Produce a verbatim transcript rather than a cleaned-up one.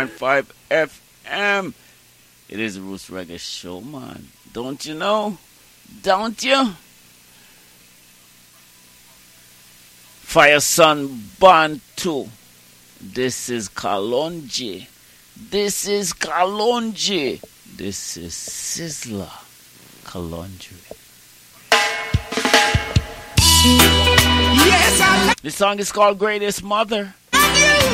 point five F M. It is the Roots Reggae Show, man. Don't you know? Don't you? Fire Sun Bantu. This is Kalonji. This is Kalonji. This is Sizzla Kalonji. Yes, I like- this song is called Greatest Mother.